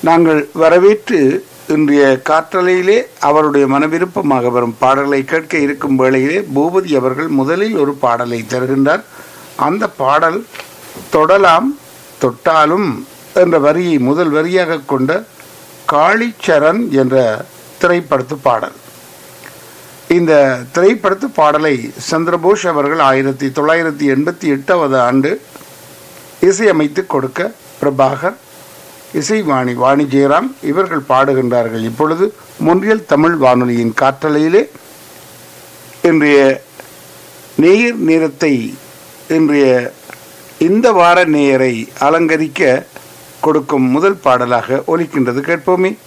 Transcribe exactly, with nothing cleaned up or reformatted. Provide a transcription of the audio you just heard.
நாங்கள் வரவேற்று இன்றைய காற்றலையிலே அவருடைய மனவிருப்பமாக வரும் பாடலை கேட்க இருக்கும் வேளையிலே பூபதி அவர்கள் முதலில் ஒரு பாடலை தருகின்றார். அந்த பாடல் தொடலாம் தொட்டாலும் என்ற வரியை முதல் வரியாக கொண்ட காளிச்சரண் என்ற திரைப்படத்து பாடல். இந்த திரைப்படத்து பாடலை சந்திரபோஸ் அவர்கள் ஆயிரத்தி தொள்ளாயிரத்தி எண்பத்தி எட்டாவது ஆண்டு இசையமைத்து கொடுக்க பிரபாகர், இசைவாணி வாணி ஜெயராம் இவர்கள் பாடுகின்றார்கள். இப்பொழுது மொன்றியல் தமிழ் வானொலியின் காற்றலையிலே இன்றைய நேயர் நேரத்தை இன்றைய இந்த வார நேயரை அலங்கரிக்க கொடுக்கும் முதல் பாடலாக ஒலிக்கின்றது. கேட்போமே.